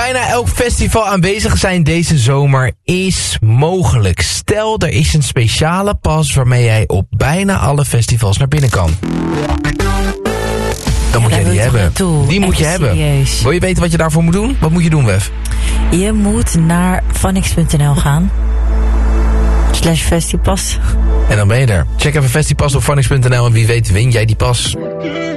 bijna elk festival aanwezig zijn deze zomer is mogelijk. Stel, er is een speciale pas waarmee jij op bijna alle festivals naar binnen kan. Dan moet jij die hebben. Die moet je hebben. Wil je weten wat je daarvoor moet doen? Wat moet je doen, Wef? Je moet naar Funix.nl gaan. /Festipas. En dan ben je er. Check even Festipas op Funix.nl en wie weet win jij die pas.